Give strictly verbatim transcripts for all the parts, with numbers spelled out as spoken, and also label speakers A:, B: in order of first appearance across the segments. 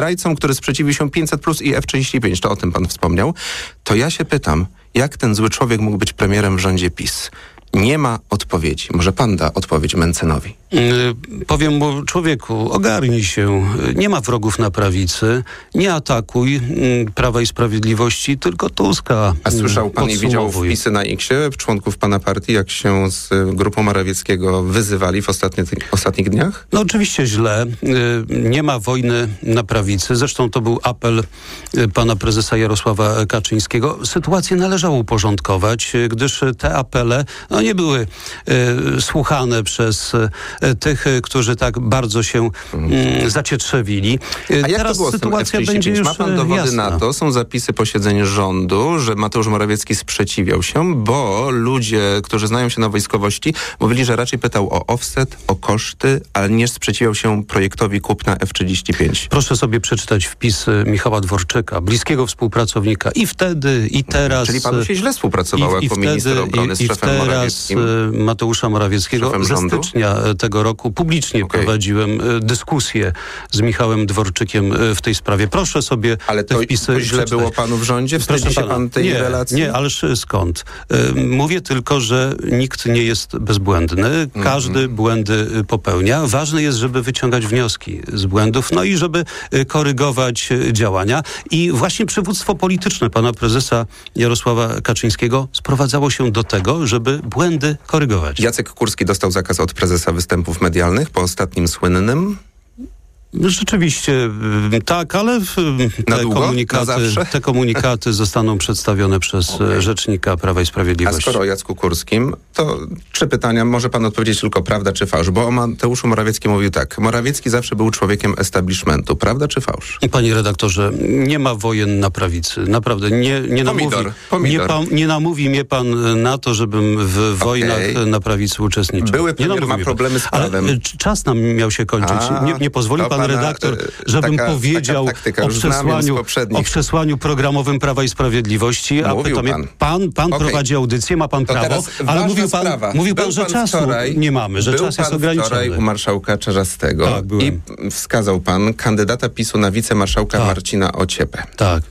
A: rajcom, który sprzeciwił się pięćset plus i F trzydzieści pięć, to o tym pan wspomniał, to ja się pytam, jak ten zły człowiek mógł być premierem w rządzie PiS? Nie ma odpowiedzi. Może pan da odpowiedź Mentzenowi?
B: Yy, powiem mu, człowieku, ogarnij się. Nie ma wrogów na prawicy. Nie atakuj yy, Prawa i Sprawiedliwości, tylko Tuska.
A: A słyszał pan i widział wpisy na X-ie członków pana partii, jak się z grupą Morawieckiego wyzywali w ostatnie, ostatnich dniach?
B: No oczywiście źle. Yy, nie ma wojny na prawicy. Zresztą to był apel yy, pana prezesa Jarosława Kaczyńskiego. Sytuację należało uporządkować, yy, gdyż te apele no, nie były y, słuchane przez y, tych, y, którzy tak bardzo się y, zacietrzewili.
A: Y, A jak
B: teraz
A: to było
B: sytuacja
A: F trzydzieści pięć?
B: będzie już
A: Ma pan dowody
B: jasna.
A: na to? Są zapisy posiedzeń rządu, że Mateusz Morawiecki sprzeciwiał się, bo ludzie, którzy znają się na wojskowości, mówili, że raczej pytał o offset, o koszty, ale nie sprzeciwiał się projektowi kupna F trzydzieści pięć.
B: Proszę sobie przeczytać wpisy Michała Dworczyka, bliskiego współpracownika i wtedy, i teraz...
A: Czyli panu się źle współpracowało
B: i,
A: jako
B: i
A: minister
B: wtedy,
A: obrony
B: i,
A: z
B: i
A: szefem
B: teraz
A: Morawieckim.
B: Mateusza Morawieckiego ze
A: rządu?
B: stycznia tego roku publicznie
A: Okay.
B: prowadziłem dyskusję z Michałem Dworczykiem w tej sprawie. Proszę sobie
A: Ale
B: te
A: to,
B: wpisy
A: to źle
B: przeczytać.
A: było panu w rządzie? Wstydzi się
B: pana,
A: pan tej
B: nie,
A: relacji?
B: Nie, ależ skąd? Mówię tylko, że nikt nie jest bezbłędny. Każdy mm-hmm. błędy popełnia. Ważne jest, żeby wyciągać wnioski z błędów, no i żeby korygować działania. I właśnie przywództwo polityczne pana prezesa Jarosława Kaczyńskiego sprowadzało się do tego, żeby błędy korygować.
A: Jacek Kurski dostał zakaz od prezesa występów medialnych po ostatnim słynnym.
B: Rzeczywiście tak, ale
A: Na
B: te,
A: długo?
B: komunikaty,
A: Na zawsze?
B: te komunikaty zostaną przedstawione przez okay. rzecznika Prawa i Sprawiedliwości.
A: A skoro o Jacku Kurskim, to trzy pytania. Może pan odpowiedzieć tylko prawda czy fałsz? Bo o Mateuszu Morawieckim mówił tak. Morawiecki zawsze był człowiekiem establishmentu. Prawda czy fałsz?
B: Panie redaktorze, nie ma wojen na prawicy. Naprawdę. Nie, nie,
A: pomidor,
B: namówi,
A: pomidor.
B: Nie, pan, nie namówi mnie pan na to, żebym w okay. wojnach na prawicy uczestniczył.
A: Były premier ma problemy z prawem.
B: Ale czas nam miał się kończyć.
A: A,
B: nie, nie pozwoli pan Pana, redaktor, żebym taka, powiedział taka taktyka, o, przesłaniu, o przesłaniu programowym Prawa i Sprawiedliwości, a
A: mówił
B: pytam,
A: pan,
B: pan, pan
A: okay.
B: prowadzi audycję, ma pan to prawo, ale mówił pan, mówił pan, że czasu
A: wczoraj,
B: nie mamy, że czas jest ograniczony.
A: Był pan wczoraj u marszałka Czarzastego
B: tak,
A: i wskazał pan kandydata PiSu na wicemarszałka tak. Marcina Ociepę.
B: Tak.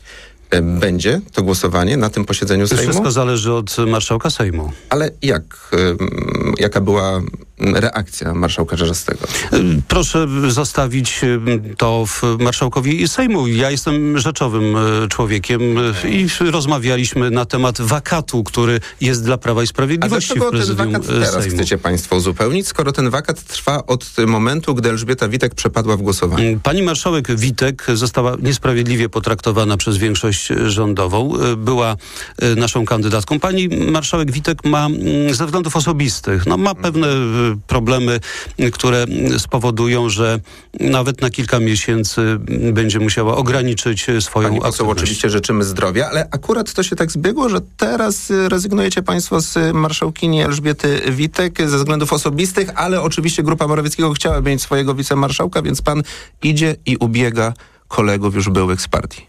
A: Będzie to głosowanie na tym posiedzeniu Sejmu?
B: Wszystko zależy od marszałka Sejmu.
A: Ale jak, jaka była reakcja marszałka Czarzastego?
B: Proszę zostawić to w marszałkowi Sejmu. Ja jestem rzeczowym człowiekiem i rozmawialiśmy na temat wakatu, który jest dla Prawa i Sprawiedliwości w prezydium
A: ten wakat teraz
B: Sejmu.
A: Chcecie państwo uzupełnić, skoro ten wakat trwa od momentu, gdy Elżbieta Witek przepadła w głosowaniu?
B: Pani marszałek Witek została niesprawiedliwie potraktowana przez większość rządową. Była naszą kandydatką. Pani marszałek Witek ma ze względów osobistych, no ma pewne problemy, które spowodują, że nawet na kilka miesięcy będzie musiała ograniczyć swoją
A: Pani poseł,
B: aktywność.
A: oczywiście życzymy zdrowia, ale akurat to się tak zbiegło, że teraz rezygnujecie państwo z marszałkini Elżbiety Witek ze względów osobistych, ale oczywiście grupa Morawieckiego chciała mieć swojego wicemarszałka, więc pan idzie i ubiega kolegów już byłych z partii.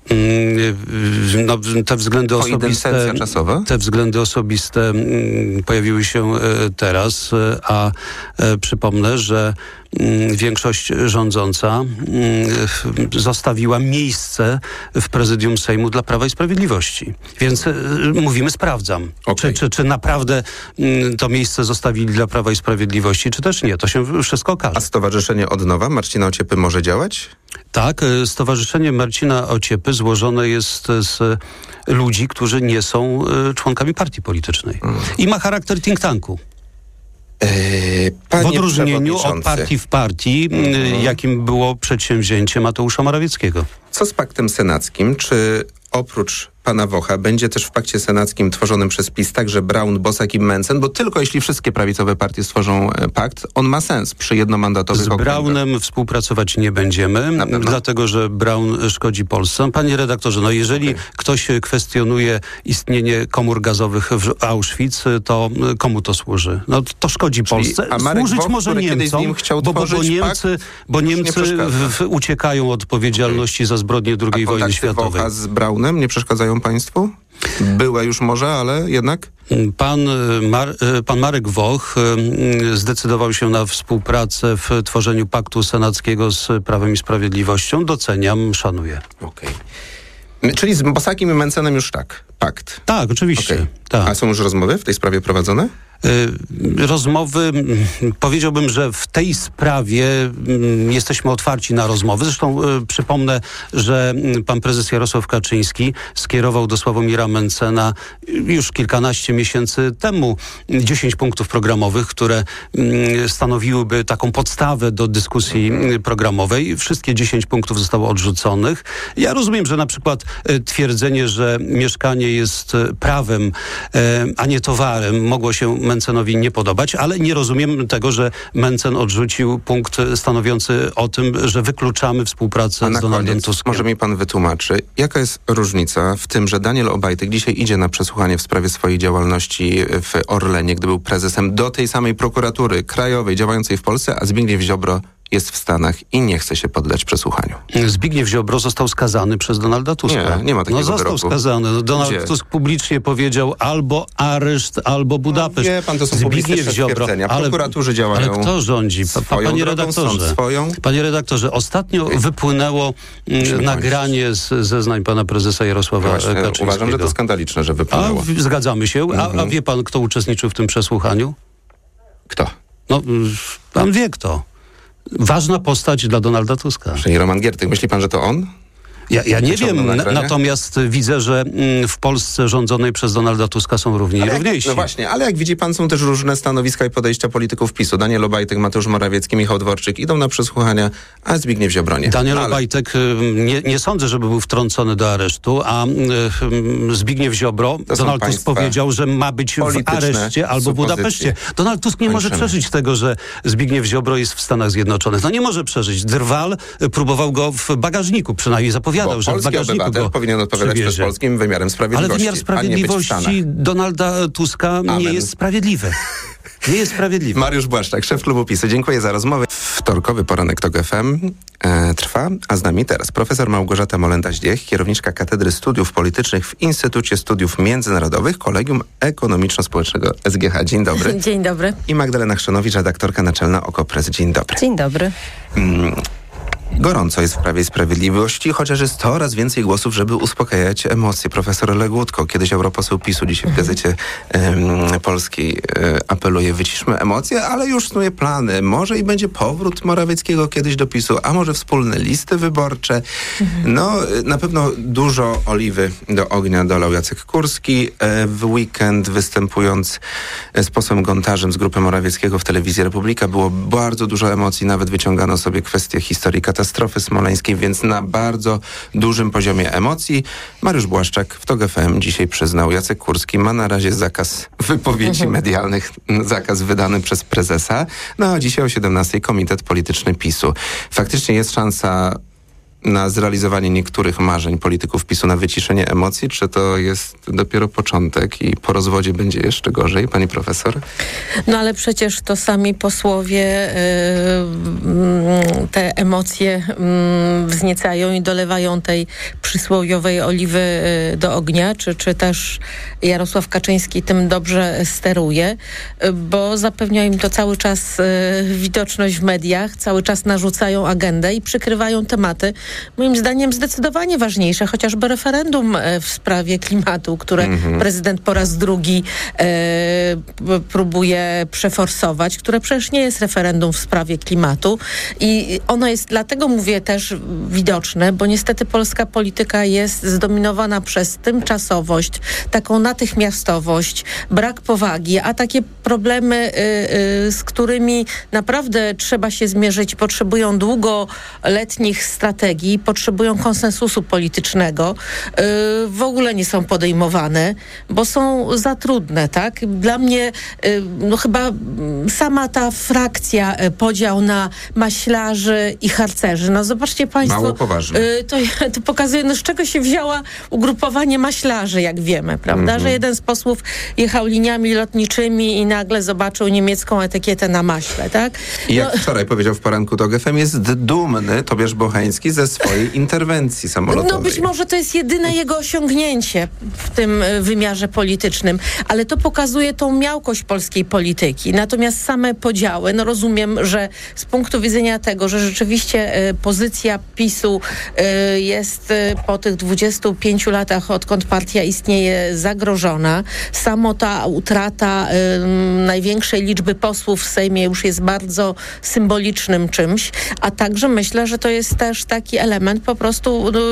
B: No, te względy osobiste,
A: czasowa?
B: te względy osobiste pojawiły się teraz, a przypomnę, że większość rządząca zostawiła miejsce w prezydium Sejmu dla Prawa i Sprawiedliwości. Więc mówimy, sprawdzam.
A: Okay.
B: Czy, czy, czy naprawdę to miejsce zostawili dla Prawa i Sprawiedliwości, czy też nie. To się wszystko okaże.
A: A Stowarzyszenie Odnowa Marcina Ociepy może działać?
B: Tak, Stowarzyszenie Marcina Ociepy złożone jest z ludzi, którzy nie są członkami partii politycznej. Mm. I ma charakter think tanku.
A: Panie
B: w odróżnieniu od partii w partii, mm. jakim było przedsięwzięcie Mateusza Morawieckiego.
A: Co z paktem senackim? Czy oprócz pana Wocha będzie też w pakcie senackim tworzonym przez PiS także Braun, Bosak i Mencen? Bo tylko jeśli wszystkie prawicowe partie stworzą pakt, on ma sens przy jednomandatowych
B: okręgach. Z Braunem współpracować nie będziemy, dlatego że Braun szkodzi Polsce. Panie redaktorze, no jeżeli okay. ktoś kwestionuje istnienie komór gazowych w Auschwitz, to komu to służy? No to szkodzi Czyli, Polsce.
A: A Marek
B: Służyć
A: Woch,
B: może Niemcom,
A: nim chciał
B: bo, bo, bo Niemcy, bo Niemcy w, w, uciekają od odpowiedzialności okay. za zbrodnie drugiej
A: A
B: wojny światowej.
A: Wocha z Braunem nie przeszkadzają państwu? Była już może, ale jednak?
B: Pan, Mar- pan Marek Woch zdecydował się na współpracę w tworzeniu paktu senackiego z Prawem i Sprawiedliwością. Doceniam, szanuję.
A: Okej. Okay. Czyli z Bosakiem i Mencenem już tak, pakt?
B: Tak, oczywiście.
A: Okay.
B: Tak.
A: A są już rozmowy w tej sprawie prowadzone?
B: Rozmowy, powiedziałbym, że w tej sprawie jesteśmy otwarci na rozmowy. Zresztą przypomnę, że pan prezes Jarosław Kaczyński skierował do Sławomira Mencena już kilkanaście miesięcy temu dziesięć punktów programowych, które stanowiłyby taką podstawę do dyskusji programowej. Wszystkie dziesięć punktów zostało odrzuconych. Ja rozumiem, że na przykład twierdzenie, że mieszkanie jest prawem, a nie towarem, mogło się Mencenowi nie podobać, ale nie rozumiem tego, że Mencen odrzucił punkt stanowiący o tym, że wykluczamy współpracę
A: na
B: z Donaldem
A: koniec,
B: Tuskiem.
A: Może mi pan wytłumaczy, jaka jest różnica w tym, że Daniel Obajtek dzisiaj idzie na przesłuchanie w sprawie swojej działalności w Orlenie, gdy był prezesem, do tej samej prokuratury krajowej działającej w Polsce, a Zbigniew Ziobro jest w Stanach i nie chce się poddać przesłuchaniu.
B: Zbigniew Ziobro został skazany przez Donalda Tuska.
A: Nie, nie ma takiego
B: No został
A: wyroku.
B: skazany. No, Donald
A: Gdzie?
B: Tusk publicznie powiedział albo areszt, albo Budapeszt.
A: No, wie pan, to są
B: Zbigniew Ziobro.
A: W prokuraturze działają.
B: Ale kto rządzi? Pa,
A: swoją
B: panie
A: drogą,
B: redaktorze.
A: sąd swoją.
B: Panie redaktorze, ostatnio wypłynęło mm, nagranie z zeznań pana prezesa Jarosława
A: Właśnie,
B: Kaczyńskiego.
A: uważam, że to skandaliczne, że
B: A,
A: wypłynęło.
B: w, zgadzamy się. A,
A: Mhm.
B: a wie pan, kto uczestniczył w tym przesłuchaniu?
A: Kto?
B: No, pan wie kto. Ważna postać dla Donalda Tuska.
A: Czyli Roman Giertych. Myśli pan, że to on?
B: Ja, ja nie
A: Wyciągnął
B: wiem,
A: nagranie?
B: natomiast widzę, że mm, w Polsce rządzonej przez Donalda Tuska są równi i
A: Ale jak,
B: równiejsi.
A: no właśnie, ale jak widzi pan, są też różne stanowiska i podejścia polityków PiSu. Daniel Obajtek, Mateusz Morawiecki, Michał Dworczyk idą na przesłuchania, a Zbigniew Ziobro nie.
B: Daniel
A: No, ale...
B: Obajtek, y, nie, nie sądzę, żeby był wtrącony do aresztu, a y, y, Zbigniew Ziobro,
A: To są
B: Donald Tusk
A: państwa
B: powiedział, że ma być w
A: polityczne
B: areszcie albo w
A: supozycje.
B: Budapeszcie. Donald Tusk nie może
A: Kończymy.
B: przeżyć tego, że Zbigniew Ziobro jest w Stanach Zjednoczonych. No nie może przeżyć. Drwal y, próbował go w bagażniku, przynajmniej zapowiadał,
A: Bo
B: że w
A: polski
B: bagażniku
A: obywatel
B: go
A: powinien odpowiadać
B: przywiezie.
A: przed polskim wymiarem
B: Ale
A: sprawiedliwości.
B: wymiar
A: a nie być w Stanach.
B: sprawiedliwości Donalda Tuska nie
A: Amen.
B: jest sprawiedliwy. Nie jest sprawiedliwy.
A: Mariusz Błaszczak, szef klubu PiSu. Dziękuję za rozmowę. Wtorkowy poranek TOK F M e, trwa, a z nami teraz profesor Małgorzata Molenda-Zdziech, kierowniczka Katedry Studiów Politycznych w Instytucie Studiów Międzynarodowych Kolegium Ekonomiczno-Społecznego S G H. Dzień dobry.
C: Dzień dobry.
A: I Magdalena Chrzanowicz, redaktorka naczelna Okopres. Dzień dobry.
C: Dzień dobry.
A: Mm. Gorąco jest w Prawie i Sprawiedliwości, chociaż jest coraz więcej głosów, żeby uspokajać emocje. Profesor Legutko, kiedyś europoseł PiSu, dzisiaj w Gazecie um, Polskiej um, apeluje, wyciszmy emocje, ale już snuje plany. Może i będzie powrót Morawieckiego kiedyś do PiSu, a może wspólne listy wyborcze. No, na pewno dużo oliwy do ognia dolał Jacek Kurski. W weekend występując z posłem Gontarzem z grupy Morawieckiego w telewizji Republika było bardzo dużo emocji, nawet wyciągano sobie kwestię historii katastrofy smoleńskiej, więc na bardzo dużym poziomie emocji. Mariusz Błaszczak w TOK F M dzisiaj przyznał, Jacek Kurski ma na razie zakaz wypowiedzi medialnych, zakaz wydany przez prezesa. No a dzisiaj o siedemnastej Komitet Polityczny PiSu. Faktycznie jest szansa na zrealizowanie niektórych marzeń polityków PiSu, na wyciszenie emocji, czy to jest dopiero początek i po rozwodzie będzie jeszcze gorzej, pani profesor?
C: No ale przecież to sami posłowie yy, te emocje yy, wzniecają i dolewają tej przysłowiowej oliwy yy, do ognia, czy, czy też Jarosław Kaczyński tym dobrze steruje, yy, bo zapewnia im to cały czas yy, widoczność w mediach, cały czas narzucają agendę i przykrywają tematy, moim zdaniem zdecydowanie ważniejsze, chociażby referendum w sprawie klimatu, które mm-hmm. prezydent po raz drugi e, próbuje przeforsować, które przecież nie jest referendum w sprawie klimatu i ono jest, dlatego mówię, też widoczne, bo niestety polska polityka jest zdominowana przez tymczasowość, taką natychmiastowość, brak powagi, a takie problemy, y, y, z którymi naprawdę trzeba się zmierzyć, potrzebują długoletnich strategii, potrzebują konsensusu politycznego, yy, w ogóle nie są podejmowane, bo są za trudne, tak? Dla mnie yy, no chyba sama ta frakcja, yy, podział na maślarzy i harcerzy, no zobaczcie państwo,
A: mało poważne.
C: Yy, to, to pokazuje, no z czego się wzięła ugrupowanie maślarzy, jak wiemy, prawda? Mm-hmm. Że jeden z posłów jechał liniami lotniczymi i nagle zobaczył niemiecką etykietę na maśle, tak?
A: I jak
C: no,
A: wczoraj powiedział w poranku TOK F M, jest dumny Tobiasz Bocheński ze swojej interwencji samolotowej.
C: No być może to jest jedyne jego osiągnięcie w tym wymiarze politycznym, ale to pokazuje tą miałkość polskiej polityki. Natomiast same podziały, no rozumiem, że z punktu widzenia tego, że rzeczywiście y, pozycja PiSu y, jest y, po tych dwudziestu pięciu latach, odkąd partia istnieje, zagrożona. Samo ta utrata y, największej liczby posłów w Sejmie już jest bardzo symbolicznym czymś, a także myślę, że to jest też taki element po prostu y,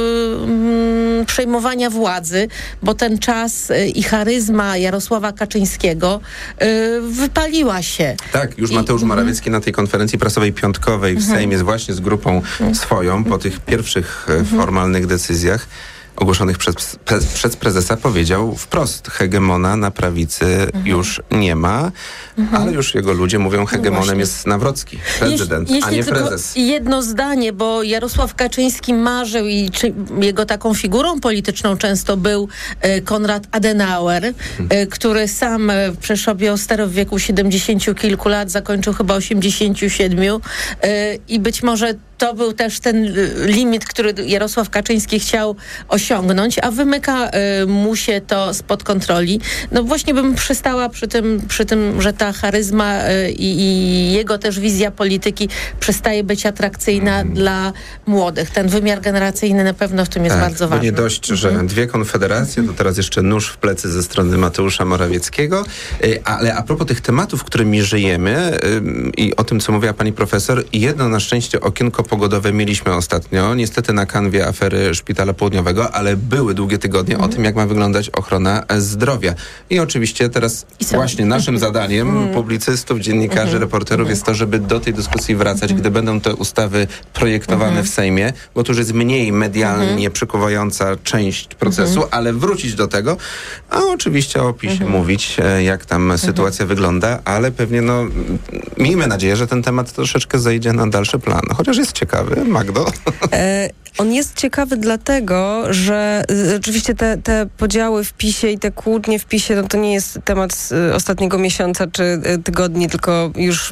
C: y, przejmowania władzy, bo ten czas y, i charyzma Jarosława Kaczyńskiego y, wypaliła się.
A: Tak, już Mateusz I, Morawiecki na tej konferencji prasowej piątkowej w Sejmie właśnie z grupą swoją po tych pierwszych formalnych decyzjach ogłoszonych przez, pre, przez prezesa powiedział wprost, hegemona na prawicy mhm. już nie ma, mhm. ale już jego ludzie mówią, hegemonem no jest Nawrocki, prezydent,
C: Jeśli,
A: a nie
C: jeśli
A: prezes.
C: Jedno zdanie, bo Jarosław Kaczyński marzył i czy, jego taką figurą polityczną często był e, Konrad Adenauer, mhm. e, który sam e, przecież objął sterę w wieku siedemdziesięciu kilku lat, zakończył chyba osiemdziesięciu siedmiu e, i być może to był też ten limit, który Jarosław Kaczyński chciał osiągnąć, a wymyka y, mu się to spod kontroli. No właśnie bym przystała przy tym, przy tym że ta charyzma y, i jego też wizja polityki przestaje być atrakcyjna mm. dla młodych. Ten wymiar generacyjny na pewno w tym jest
A: tak,
C: bardzo ważny.
A: Nie dość, że mm. dwie konfederacje, to teraz jeszcze nóż w plecy ze strony Mateusza Morawieckiego. Y, ale a propos tych tematów, którymi żyjemy y, i o tym, co mówiła pani profesor, jedno na szczęście okienko pogodowe mieliśmy ostatnio, niestety na kanwie afery Szpitala Południowego, ale były długie tygodnie mm. o tym, jak ma wyglądać ochrona zdrowia. I oczywiście teraz I właśnie naszym zadaniem mm. publicystów, dziennikarzy, mm. reporterów mm. jest to, żeby do tej dyskusji wracać, mm. gdy będą te ustawy projektowane mm. w Sejmie, bo to już jest mniej medialnie mm. przykuwająca część procesu, mm. ale wrócić do tego, a oczywiście o PiSie mm. mówić, jak tam mm. sytuacja wygląda, ale pewnie no, miejmy nadzieję, że ten temat troszeczkę zejdzie na dalszy plan. Chociaż jest ciekawy. Magdo?
D: E, on jest ciekawy dlatego, że y, oczywiście te, te podziały w PiSie i te kłótnie w PiSie, no to nie jest temat z y, ostatniego miesiąca czy y, tygodni, tylko już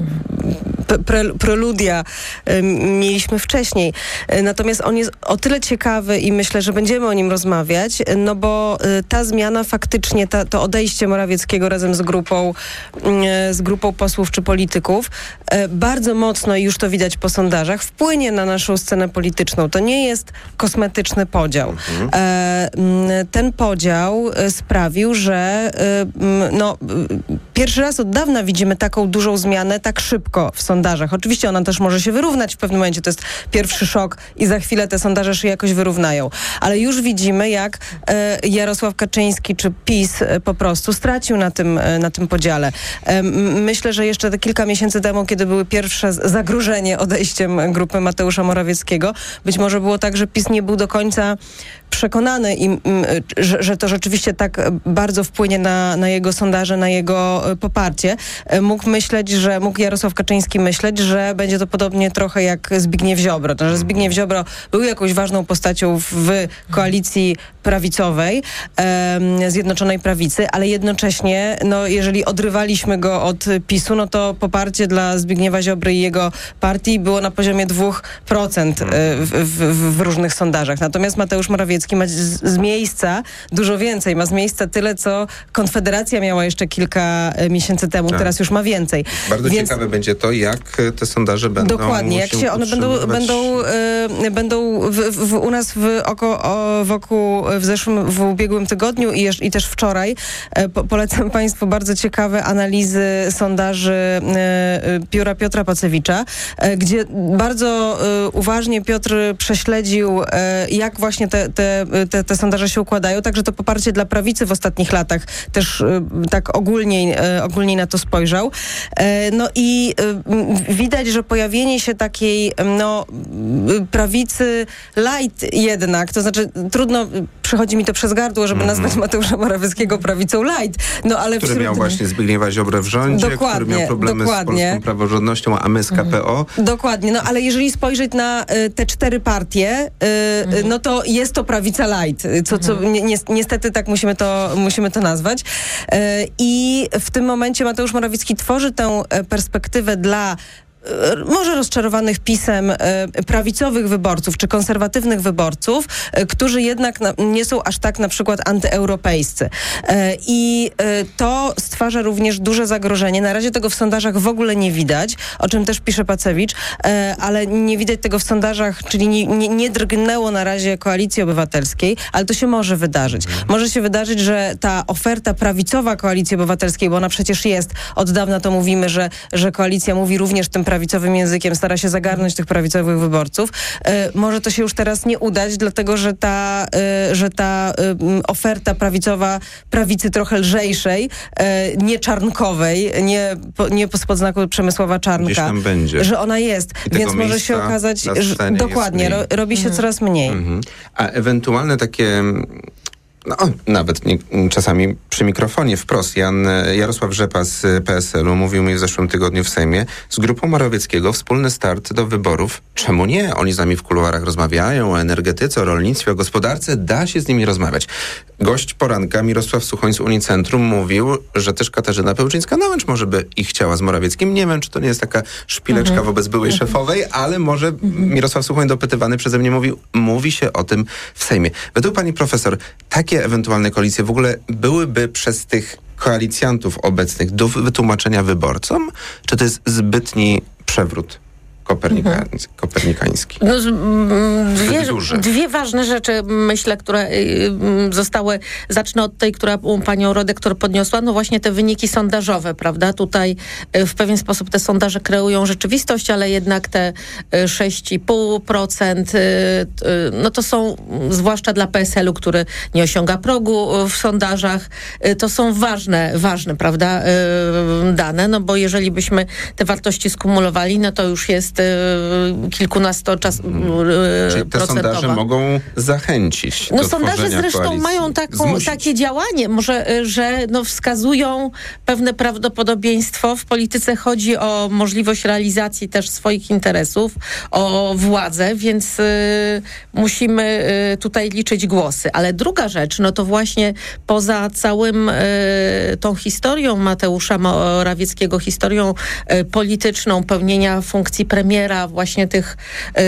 D: pre, preludia y, mieliśmy wcześniej. Y, natomiast on jest o tyle ciekawy i myślę, że będziemy o nim rozmawiać, no bo y, ta zmiana faktycznie, ta, to odejście Morawieckiego razem z grupą, y, z grupą posłów czy polityków, y, bardzo mocno, i już to widać po sondażach, wpłynie na naszą scenę polityczną. To nie jest kosmetyczny podział. Mhm. E, ten podział sprawił, że e, no, pierwszy raz od dawna widzimy taką dużą zmianę tak szybko w sondażach. Oczywiście ona też może się wyrównać w pewnym momencie. To jest pierwszy szok i za chwilę te sondaże się jakoś wyrównają. Ale już widzimy, jak e, Jarosław Kaczyński czy PiS e, po prostu stracił na tym, e, na tym podziale. E, myślę, że jeszcze te kilka miesięcy temu, kiedy były pierwsze zagrożenie odejściem grupy Mateusza Morawieckiego, być może było tak, że PiS nie był do końca przekonany, im, że, że to rzeczywiście tak bardzo wpłynie na, na jego sondaże, na jego poparcie. Mógł myśleć, że mógł Jarosław Kaczyński myśleć, że będzie to podobnie trochę jak Zbigniew Ziobro. To, że Zbigniew Ziobro był jakąś ważną postacią w koalicji prawicowej, e, Zjednoczonej Prawicy, ale jednocześnie, no, jeżeli odrywaliśmy go od PiSu, no to poparcie dla Zbigniewa Ziobry i jego partii było na poziomie dwóch procent w, w, w różnych sondażach. Natomiast Mateusz Morawiecki ma z, z miejsca dużo więcej. Ma z miejsca tyle, co Konfederacja miała jeszcze kilka miesięcy temu. Tak. Teraz już ma więcej.
A: Bardzo
D: Więc
A: ciekawe będzie to, jak te sondaże będą
D: dokładnie, jak się one będą, będą, y, będą w, w, u nas w oko, o, wokół w zeszłym, w ubiegłym tygodniu i, jeż, i też wczoraj y, po, polecam Państwu bardzo ciekawe analizy sondaży y, Biura Piotra Pacewicza, y, gdzie bardzo y, uważnie Piotr prześledził, y, jak właśnie te, te, te, te sondaże się układają, także to poparcie dla prawicy w ostatnich latach też y, tak ogólniej, y, ogólniej na to spojrzał. Y, no i y, widać, że pojawienie się takiej no, prawicy light jednak, to znaczy trudno, przychodzi mi to przez gardło, żeby mm-hmm. nazwać Mateusza Morawieckiego prawicą light. No, ale
A: który
D: wśród...
A: miał właśnie Zbigniewa Ziobrę w rządzie,
D: dokładnie,
A: który miał problemy
D: dokładnie.
A: z polską praworządnością, a my z K P O.
D: Mm-hmm. Dokładnie, no ale jeżeli spojrzeć na y, te cztery partie, y, mm-hmm. no to jest to prawica light, co, co ni- ni- niestety tak musimy to, musimy to nazwać. Y, I w tym momencie Mateusz Morawiecki tworzy tę perspektywę dla może rozczarowanych PiS-em prawicowych wyborców czy konserwatywnych wyborców, którzy jednak nie są aż tak na przykład antyeuropejscy. I to stwarza również duże zagrożenie. Na razie tego w sondażach w ogóle nie widać, o czym też pisze Pacewicz, ale nie widać tego w sondażach, czyli nie, nie, nie drgnęło na razie Koalicji Obywatelskiej, ale to się może wydarzyć. Może się wydarzyć, że ta oferta prawicowa Koalicji Obywatelskiej, bo ona przecież jest, od dawna to mówimy, że, że koalicja mówi również tym prawicowym językiem, stara się zagarnąć tych prawicowych wyborców. Może to się już teraz nie udać, dlatego że ta, że ta oferta prawicowa prawicy trochę lżejszej, nie czarnkowej, nie, nie spod znaku Przemysława Czarnka, że ona jest. Więc może się okazać, że dokładnie, ro, robi się mhm. coraz mniej. Mhm.
A: A ewentualne takie... No, nawet nie, czasami przy mikrofonie wprost. Jan, Jarosław Rzepa z P S L u mówił mi w zeszłym tygodniu w Sejmie, z grupą Morawieckiego wspólny start do wyborów. Czemu nie? Oni z nami w kuluarach rozmawiają o energetyce, o rolnictwie, o gospodarce. Da się z nimi rozmawiać. Gość poranka Mirosław Suchoń z Unicentrum mówił, że też Katarzyna Pełczyńska-Nałęcz może by ich chciała z Morawieckim. Nie wiem, czy to nie jest taka szpileczka mhm. wobec byłej mhm. szefowej, ale może Mirosław Suchoń dopytywany przeze mnie mówił, mówi się o tym w Sejmie. Według pani profesor, takie ewentualne koalicje w ogóle byłyby przez tych koalicjantów obecnych do wytłumaczenia wyborcom? Czy to jest zbytni przewrót Kopernika, mhm. kopernikański?
C: No, dwie, dwie ważne rzeczy, myślę, które zostały, zacznę od tej, która panią redaktor podniosła, no właśnie te wyniki sondażowe, prawda? Tutaj w pewien sposób te sondaże kreują rzeczywistość, ale jednak te sześć i pół procent, no to są, zwłaszcza dla P S L u, który nie osiąga progu w sondażach, to są ważne, ważne, prawda, dane, no bo jeżeli byśmy te wartości skumulowali, no to już jest kilkunasto czas, hmm.
A: Czyli te
C: procentowa.
A: Sondaże mogą zachęcić
C: No
A: do
C: sondaże zresztą
A: koalicji.
C: mają taką, takie działanie, może, że no wskazują pewne prawdopodobieństwo. W polityce chodzi o możliwość realizacji też swoich interesów, o władzę, więc y, musimy y, tutaj liczyć głosy. Ale druga rzecz, no to właśnie poza całym y, tą historią Mateusza Morawieckiego, historią y, polityczną, pełnienia funkcji premiera, właśnie tych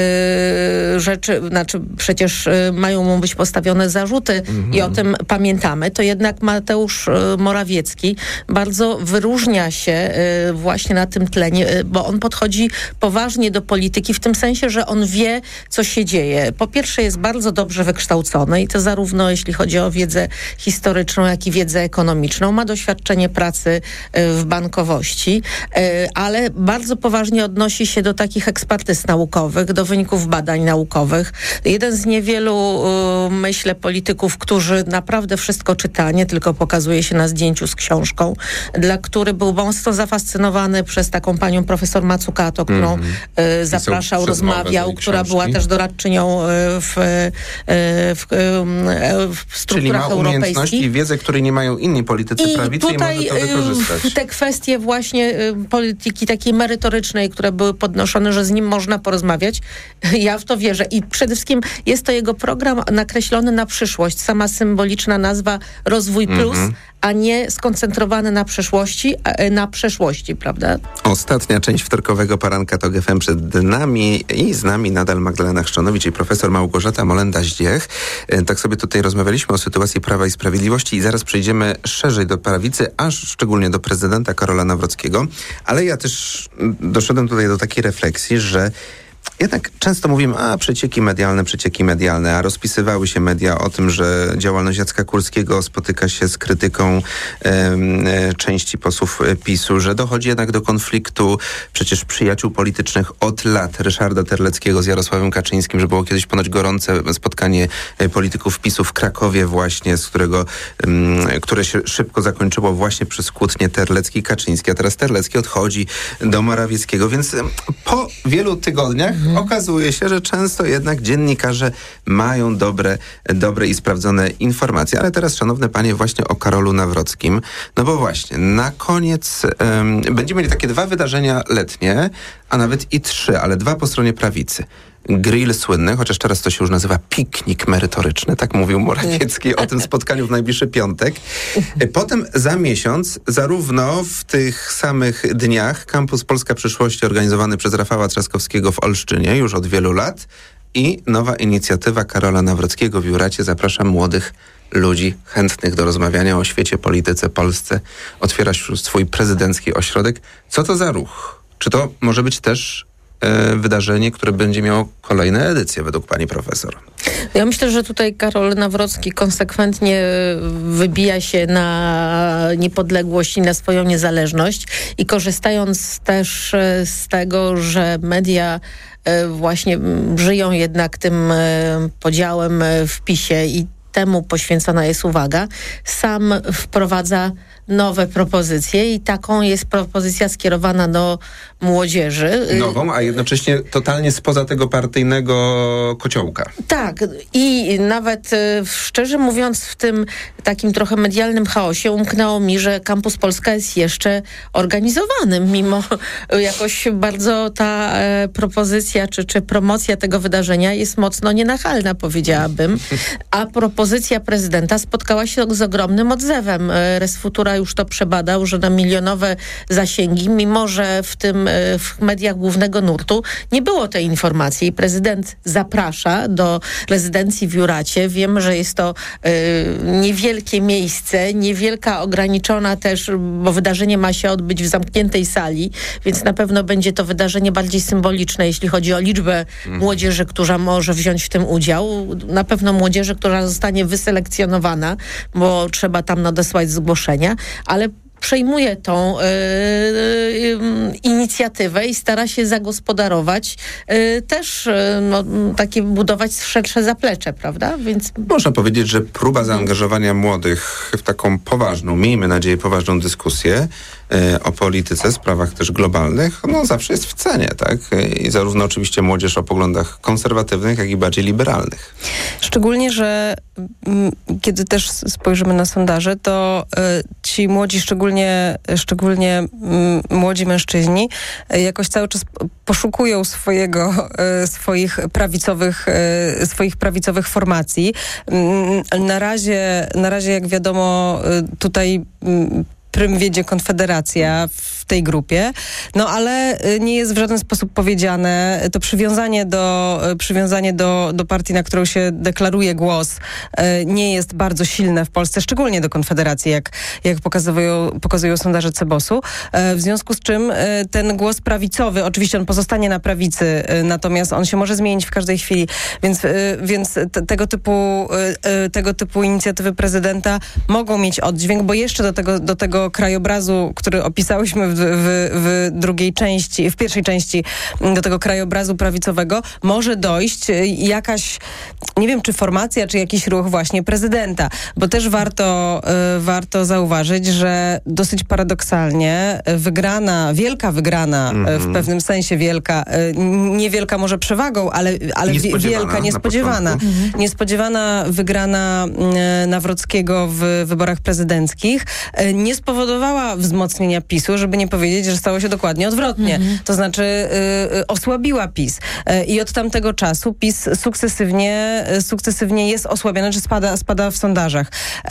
C: y, rzeczy, znaczy przecież y, mają mu być postawione zarzuty mhm. i o tym pamiętamy, to jednak Mateusz y, Morawiecki bardzo wyróżnia się y, właśnie na tym tlenie, y, bo on podchodzi poważnie do polityki w tym sensie, że on wie, co się dzieje. Po pierwsze jest bardzo dobrze wykształcony i to zarówno jeśli chodzi o wiedzę historyczną, jak i wiedzę ekonomiczną. Ma doświadczenie pracy y, w bankowości, y, ale bardzo poważnie odnosi się do takich ekspertyz naukowych, do wyników badań naukowych. Jeden z niewielu, y, myślę, polityków, którzy naprawdę wszystko czyta, nie tylko pokazuje się na zdjęciu z książką, dla który był mocno zafascynowany przez taką panią profesor Mazzucato, którą mm-hmm. y, zapraszał, rozmawiał, która była też doradczynią y, w, y, w, y, w strukturach
A: Czyli ma umiejętności i wiedzę, której nie mają inni politycy
C: I
A: prawicy
C: tutaj,
A: i może to wykorzystać.
C: Te kwestie właśnie y, polityki takiej merytorycznej, które były podnoszone, że z nim można porozmawiać, ja w to wierzę. I przede wszystkim jest to jego program nakreślony na przyszłość. Sama symboliczna nazwa Rozwój Plus, mm-hmm. a nie skoncentrowany na przyszłości, na przeszłości, prawda?
A: Ostatnia część wtorkowego poranka TOG F M przed nami i z nami nadal Magdalena Chrzczanowicz i profesor Małgorzata Molenda-Zdziech. Tak sobie tutaj rozmawialiśmy o sytuacji Prawa i Sprawiedliwości i zaraz przejdziemy szerzej do prawicy, aż szczególnie do prezydenta Karola Nawrockiego. Ale ja też doszedłem tutaj do takiej refleksji, że jednak często mówimy, a przecieki medialne, przecieki medialne, a rozpisywały się media o tym, że działalność Jacka Kurskiego spotyka się z krytyką e, e, części posłów PiSu, że dochodzi jednak do konfliktu przecież przyjaciół politycznych od lat Ryszarda Terleckiego z Jarosławem Kaczyńskim, że było kiedyś ponoć gorące spotkanie polityków PiSu w Krakowie właśnie, z którego, m, które się szybko zakończyło właśnie przez kłótnię Terlecki-Kaczyński, a teraz Terlecki odchodzi do Morawieckiego, więc po wielu tygodniach mhm. okazuje się, że często jednak dziennikarze mają dobre, dobre i sprawdzone informacje. Ale teraz, szanowne panie, właśnie o Karolu Nawrockim. No bo właśnie, na koniec um, będziemy mieli takie dwa wydarzenia letnie, a nawet i trzy, ale dwa po stronie prawicy. grill słynny, chociaż teraz to się już nazywa piknik merytoryczny, tak mówił Morawiecki o tym spotkaniu w najbliższy piątek. Potem za miesiąc, zarówno w tych samych dniach, Kampus Polska Przyszłości organizowany przez Rafała Trzaskowskiego w Olsztynie już od wielu lat i nowa inicjatywa Karola Nawrockiego w Juracie. Zapraszam młodych ludzi chętnych do rozmawiania o świecie, polityce, Polsce. Otwiera swój prezydencki ośrodek. Co to za ruch? Czy to może być też e, wydarzenie, które będzie miało kolejne edycje według pani profesor?
C: Ja myślę, że tutaj Karol Nawrocki konsekwentnie wybija się na niepodległość i na swoją niezależność i korzystając też z tego, że media właśnie żyją jednak tym podziałem w PiSie i temu poświęcona jest uwaga, sam wprowadza nowe propozycje i taką jest propozycja skierowana do młodzieży.
A: Nową, a jednocześnie totalnie spoza tego partyjnego kociołka.
C: Tak. I nawet szczerze mówiąc w tym takim trochę medialnym chaosie umknęło mi, że Kampus Polska jest jeszcze organizowany, mimo jakoś bardzo ta e, propozycja czy, czy promocja tego wydarzenia jest mocno nienachalna, powiedziałabym. A propozycja prezydenta spotkała się z ogromnym odzewem. Res Futura już to przebadał, że na milionowe zasięgi, mimo że w tym w mediach głównego nurtu nie było tej informacji. I prezydent zaprasza do rezydencji w Juracie. Wiem, że jest to y, niewielkie miejsce, niewielka, ograniczona też, bo wydarzenie ma się odbyć w zamkniętej sali, więc na pewno będzie to wydarzenie bardziej symboliczne, jeśli chodzi o liczbę mm. młodzieży, która może wziąć w tym udział. Na pewno młodzieży, która zostanie wyselekcjonowana, bo trzeba tam nadesłać zgłoszenia, ale przejmuje tą y, y, inicjatywę i stara się zagospodarować y, też y, no, takie budować szersze zaplecze, prawda? Więc
A: można powiedzieć, że próba zaangażowania młodych w taką poważną, miejmy nadzieję, poważną dyskusję y, o polityce, sprawach też globalnych, no zawsze jest w cenie, tak? I zarówno oczywiście młodzież o poglądach konserwatywnych, jak i bardziej liberalnych.
D: Szczególnie, że m, kiedy też spojrzymy na sondaże, to y, ci młodzi, szczególnie szczególnie m, młodzi mężczyźni, y, jakoś cały czas poszukują swojego, y, swoich prawicowych, y, swoich prawicowych formacji. Y, na razie, na razie, jak wiadomo, y, tutaj y, prym wiedzie Konfederacja w tej grupie, no ale nie jest w żaden sposób powiedziane, to przywiązanie do, przywiązanie do, do partii, na którą się deklaruje głos, nie jest bardzo silne w Polsce, szczególnie do Konfederacji, jak, jak pokazują, pokazują sondaże Cebosu. W związku z czym ten głos prawicowy, oczywiście on pozostanie na prawicy, natomiast on się może zmienić w każdej chwili, więc, więc te, tego typu, tego typu inicjatywy prezydenta mogą mieć oddźwięk, bo jeszcze do tego, do tego krajobrazu, który opisałyśmy w, w, w drugiej części, w pierwszej części, do tego krajobrazu prawicowego, może dojść jakaś, nie wiem, czy formacja, czy jakiś ruch właśnie prezydenta, bo też warto, y, warto zauważyć, że dosyć paradoksalnie wygrana, wielka wygrana, mm-hmm. w pewnym sensie wielka, y, niewielka może przewagą, ale, ale wielka, niespodziewana. Mm-hmm. Niespodziewana wygrana y, Nawrockiego w wyborach prezydenckich y, nie spowodowała wzmocnienia PiSu, żeby nie powiedzieć, że stało się dokładnie odwrotnie. Mhm. To znaczy y, y, osłabiła PiS. Y, I od tamtego czasu PiS sukcesywnie, y, sukcesywnie jest osłabiony, czy spada, spada w sondażach.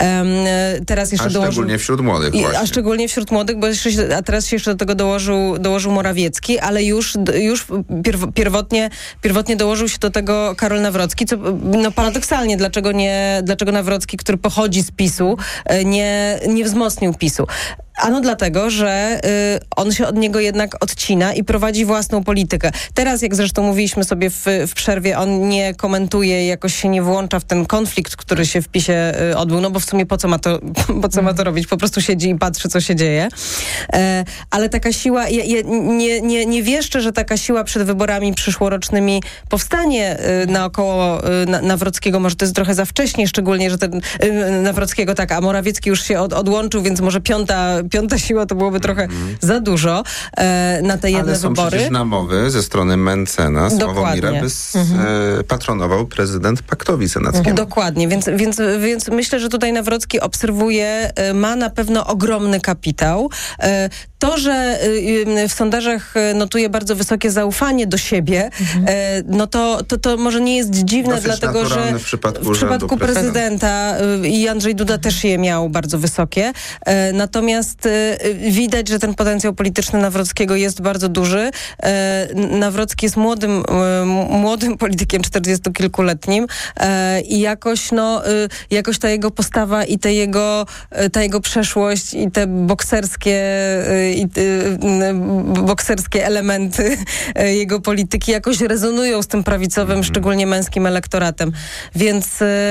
D: Y, teraz jeszcze
A: a
D: dołożył,
A: szczególnie wśród młodych
D: i,
A: właśnie.
D: A szczególnie wśród młodych, bo jeszcze, a teraz się jeszcze do tego dołożył, dołożył Morawiecki, ale już, już pierw, pierwotnie, pierwotnie dołożył się do tego Karol Nawrocki, co no paradoksalnie, dlaczego nie, dlaczego Nawrocki, który pochodzi z PiSu, y, nie, nie wzmocnił PiSu. Ano dlatego, że y, on się od niego jednak odcina i prowadzi własną politykę. Teraz, jak zresztą mówiliśmy sobie w, w przerwie, on nie komentuje, jakoś się nie włącza w ten konflikt, który się w PiSie y, odbył, no bo w sumie po co ma to, po co ma to robić? Po prostu siedzi i patrzy, co się dzieje. E, ale taka siła, ja, ja nie, nie, nie wieszczę, że taka siła przed wyborami przyszłorocznymi powstanie y, naokoło y, na, Nawrockiego. Może to jest trochę za wcześnie, szczególnie, że ten y, Nawrockiego tak, a Morawiecki już się od, odłączył, więc może piąta piąta siła to byłoby trochę mm. za dużo e, na te jedne
A: Ale są
D: wybory.
A: przecież namowy ze strony Mencena, Sławomira, by
D: mhm.
A: e, patronował prezydent paktowi senackiemu.
D: Dokładnie, więc, więc, więc myślę, że tutaj Nawrocki obserwuje, ma na pewno ogromny kapitał. To, że w sondażach notuje bardzo wysokie zaufanie do siebie, mhm. no to, to, to może nie jest dziwne,
A: dosyć
D: dlatego że
A: w przypadku,
D: w przypadku prezydenta i Andrzej Duda też je miał bardzo wysokie. Natomiast widać, że ten potencjał polityczny Nawrockiego jest bardzo duży. Nawrocki jest młodym, młodym politykiem, czterdziestokilkuletnim i jakoś, no, jakoś ta jego postawa i te jego, ta jego przeszłość i te bokserskie i bokserskie elementy jego polityki jakoś rezonują z tym prawicowym, mm. szczególnie męskim elektoratem. Więc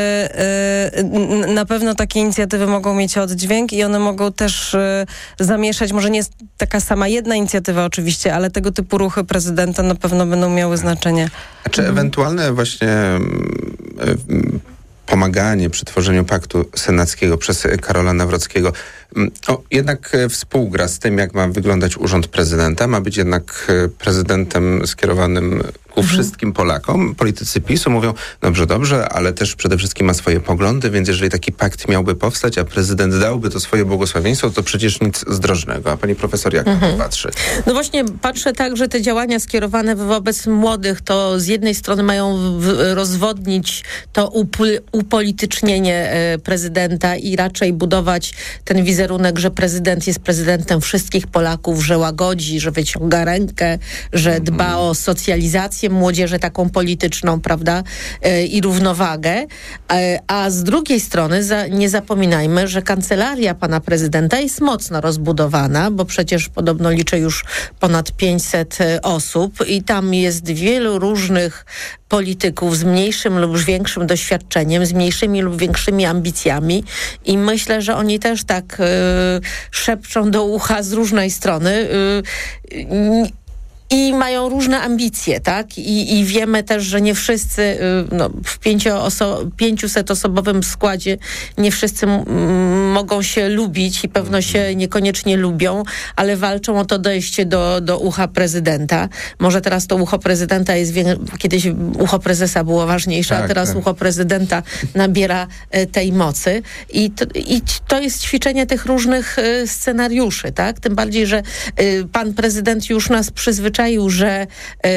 D: na pewno takie inicjatywy mogą mieć oddźwięk i one mogą też zamieszać, może nie jest taka sama jedna inicjatywa oczywiście, ale tego typu ruchy prezydenta na pewno będą miały znaczenie.
A: A czy ewentualne właśnie pomaganie przy tworzeniu paktu senackiego przez Karola Nawrockiego o, jednak współgra z tym, jak ma wyglądać urząd prezydenta. Ma być jednak prezydentem skierowanym ku mhm. wszystkim Polakom. Politycy PiSu mówią, dobrze, dobrze, ale też przede wszystkim ma swoje poglądy, więc jeżeli taki pakt miałby powstać, a prezydent dałby to swoje błogosławieństwo, to przecież nic zdrożnego. A pani profesor jak mhm. na to patrzy?
C: No właśnie patrzę tak, że te działania skierowane wobec młodych, to z jednej strony mają w- rozwodnić to up- upolitycznienie e, prezydenta i raczej budować ten wizerunek, że prezydent jest prezydentem wszystkich Polaków, że łagodzi, że wyciąga rękę, że dba mhm. o socjalizację młodzieży taką polityczną, prawda, e, i równowagę. E, a z drugiej strony za, nie zapominajmy, że kancelaria pana prezydenta jest mocno rozbudowana, bo przecież podobno liczy już ponad pięćset osób i tam jest wielu różnych polityków z mniejszym lub większym doświadczeniem, z mniejszymi lub większymi ambicjami i myślę, że oni też tak y, szepczą do ucha z różnej strony y, y, i mają różne ambicje, tak? I, i wiemy też, że nie wszyscy, no, w pięciooso- pięciusetosobowym składzie nie wszyscy m- mogą się lubić i pewno się niekoniecznie lubią, ale walczą o to dojście do, do ucha prezydenta. Może teraz to ucho prezydenta jest, wie- kiedyś ucho prezesa było ważniejsze, tak, a teraz tak. ucho prezydenta nabiera e, tej mocy. I to, I to jest ćwiczenie tych różnych e, scenariuszy, tak? Tym bardziej, że e, pan prezydent już nas przyzwyczaił, że e,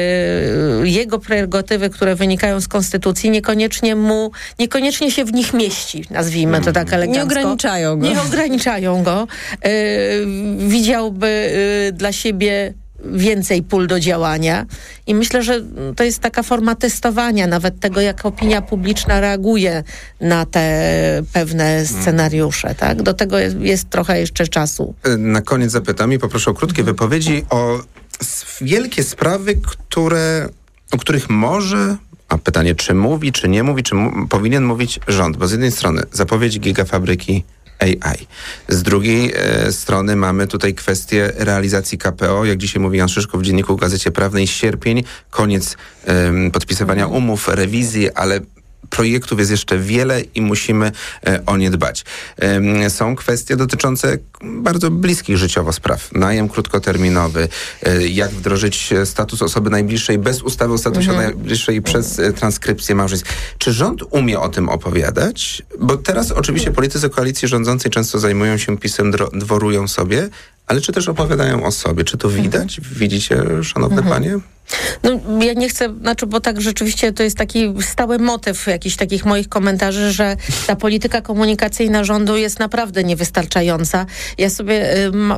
C: jego prerogatywy, które wynikają z konstytucji, niekoniecznie mu, niekoniecznie się w nich mieści, nazwijmy to tak elegancko.
D: Nie ograniczają go.
C: Nie ograniczają go. E, widziałby e, dla siebie więcej pól do działania i myślę, że to jest taka forma testowania nawet tego, jak opinia publiczna reaguje na te pewne scenariusze, tak? Do tego jest, jest trochę jeszcze czasu.
A: Na koniec zapytam i poproszę o krótkie mhm. wypowiedzi o wielkie sprawy, które, o których może, a pytanie, czy mówi, czy nie mówi, czy mu, powinien mówić rząd, bo z jednej strony zapowiedź gigafabryki A I. Z drugiej e, strony mamy tutaj kwestię realizacji K P O. Jak dzisiaj mówi Jan Szyszko w Dzienniku Gazecie Prawnej, sierpień, koniec e, podpisywania umów, rewizji, ale projektów jest jeszcze wiele i musimy e, o nie dbać. E, są kwestie dotyczące bardzo bliskich życiowo spraw. Najem krótkoterminowy, e, jak wdrożyć status osoby najbliższej bez ustawy o statusie mhm. najbliższej przez e, transkrypcję małżeństw. Czy rząd umie o tym opowiadać? Bo teraz oczywiście politycy koalicji rządzącej często zajmują się PiS-em, dro- dworują sobie, ale czy też opowiadają o sobie? Czy to widać? Mhm. Widzicie, szanowne mhm. panie?
C: No, ja nie chcę, znaczy, bo tak rzeczywiście to jest taki stały motyw jakichś takich moich komentarzy, że ta polityka komunikacyjna rządu jest naprawdę niewystarczająca. Ja sobie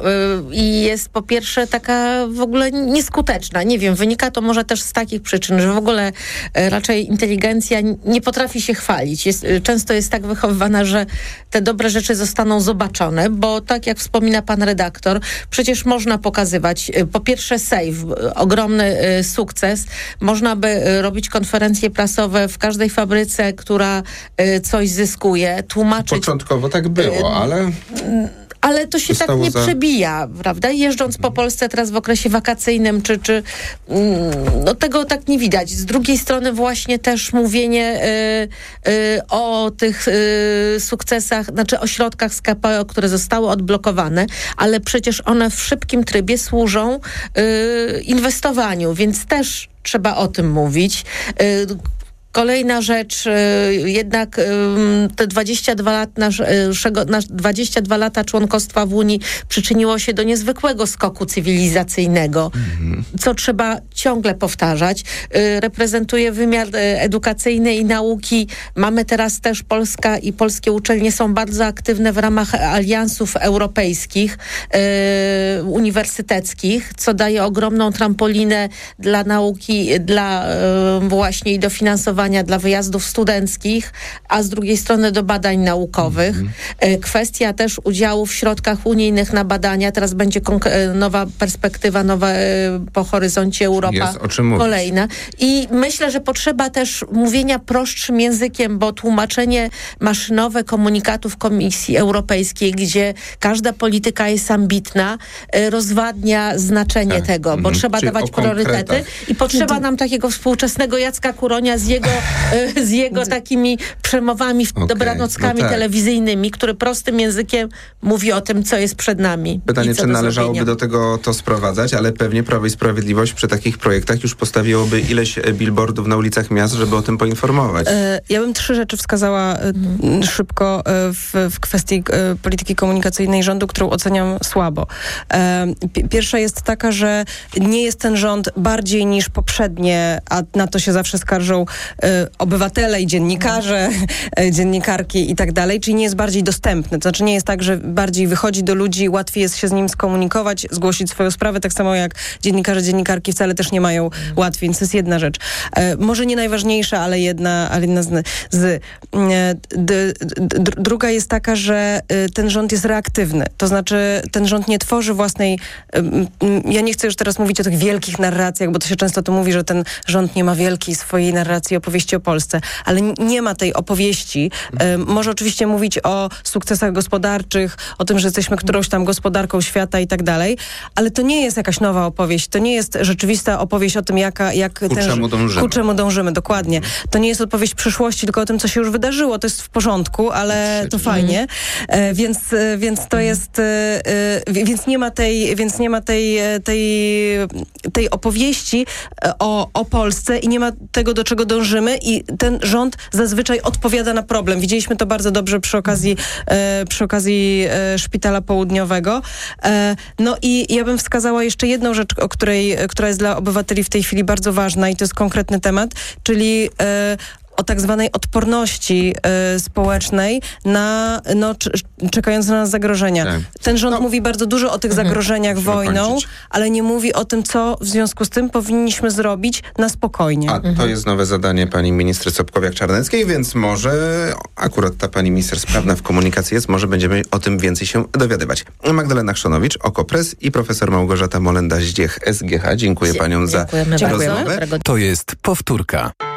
C: i y, y, jest po pierwsze taka w ogóle nieskuteczna. Nie wiem, wynika to może też z takich przyczyn, że w ogóle y, raczej inteligencja nie potrafi się chwalić. Jest, y, często jest tak wychowywana, że te dobre rzeczy zostaną zobaczone, bo tak jak wspomina pan redaktor, przecież można pokazywać y, po pierwsze save, y, ogromny y, sukces. Można by robić konferencje prasowe w każdej fabryce, która y, coś zyskuje, tłumaczyć...
A: Początkowo tak było, ale...
C: ale to się tak nie
A: za...
C: przebija, prawda? Jeżdżąc po Polsce teraz w okresie wakacyjnym, czy, czy no tego tak nie widać. Z drugiej strony właśnie też mówienie y, y, o tych y, sukcesach, znaczy o środkach z K P O, które zostały odblokowane, ale przecież one w szybkim trybie służą y, inwestowaniu, więc też trzeba o tym mówić. Y, Kolejna rzecz, jednak te dwadzieścia dwa lat naszego, nasz dwadzieścia dwa lata członkostwa w Unii przyczyniło się do niezwykłego skoku cywilizacyjnego, mhm. co trzeba ciągle powtarzać. Reprezentuje wymiar edukacyjny i nauki. Mamy teraz też Polska i polskie uczelnie są bardzo aktywne w ramach aliansów europejskich, uniwersyteckich, co daje ogromną trampolinę dla nauki, dla właśnie i dofinansowania dla wyjazdów studenckich, a z drugiej strony do badań naukowych. Mm-hmm. Kwestia też udziału w środkach unijnych na badania. Teraz będzie konk- nowa perspektywa, nowa po horyzoncie Europa.
A: Jest o czym mówić.
C: Kolejna. I myślę, że potrzeba też mówienia prostszym językiem, bo tłumaczenie maszynowe komunikatów Komisji Europejskiej, gdzie każda polityka jest ambitna, rozwadnia znaczenie tak. tego, bo mm-hmm. trzeba
A: Czyli
C: dawać priorytety i potrzeba nam takiego współczesnego Jacka Kuronia z jego z jego takimi przemowami, okay, dobranockami no tak. telewizyjnymi, który prostym językiem mówi o tym, co jest przed nami.
A: Pytanie, czy należałoby zrobienia. do tego to sprowadzać, ale pewnie Prawo i Sprawiedliwość przy takich projektach już postawiłoby ileś billboardów na ulicach miast, żeby o tym poinformować.
D: Ja bym trzy rzeczy wskazała hmm. szybko w, w kwestii polityki komunikacyjnej rządu, którą oceniam słabo. Pierwsza jest taka, że nie jest ten rząd bardziej niż poprzednie, a na to się zawsze skarżą obywatele i dziennikarze, dziennikarki i tak dalej, czyli nie jest bardziej dostępny. To znaczy nie jest tak, że bardziej wychodzi do ludzi, łatwiej jest się z nim skomunikować, zgłosić swoją sprawę, tak samo jak dziennikarze, dziennikarki wcale też nie mają łatwiej, więc to jest jedna rzecz. E, może nie najważniejsza, ale jedna, ale jedna z... z e, d, d, d, druga jest taka, że e, ten rząd jest reaktywny. To znaczy ten rząd nie tworzy własnej... E, ja nie chcę już teraz mówić o tych wielkich narracjach, bo to się często to mówi, że ten rząd nie ma wielkiej swojej narracji, opowieści o Polsce, ale nie ma tej opowieści. E, może oczywiście mówić o sukcesach gospodarczych, o tym, że jesteśmy którąś tam gospodarką świata i tak dalej, ale to nie jest jakaś nowa opowieść. To nie jest rzeczywista opowieść o tym, jaka, jak
A: ku,
D: ten,
A: czemu dążymy. ku czemu
D: dążymy. Dokładnie. To nie jest opowieść przyszłości, tylko o tym, co się już wydarzyło. To jest w porządku, ale to fajnie. E, więc, więc to jest e, więc nie ma tej, więc nie ma tej, tej, tej opowieści o, o Polsce i nie ma tego, do czego dążymy i ten rząd zazwyczaj odpowiada na problem. Widzieliśmy to bardzo dobrze przy okazji, e, przy okazji e, Szpitala Południowego. E, no i ja bym wskazała jeszcze jedną rzecz, o której, która jest dla obywateli w tej chwili bardzo ważna i to jest konkretny temat, czyli e, o tak zwanej odporności y, społecznej na, no, c- czekając na nas zagrożenia. Tak. Ten rząd no. mówi bardzo dużo o tych mhm. zagrożeniach Musimy wojną, kończyć. ale nie mówi o tym, co w związku z tym powinniśmy zrobić na spokojnie.
A: A mhm. to jest nowe zadanie pani ministry Sobkowiak-Czarneckiej, więc może akurat ta pani minister sprawna w komunikacji jest, może będziemy o tym więcej się dowiadywać. Magdalena Chrzanowicz, Okopres i profesor Małgorzata Molenda-Zdziech, S G H. Dziękuję Dzie- paniom za
C: rozmowę.
A: To jest powtórka.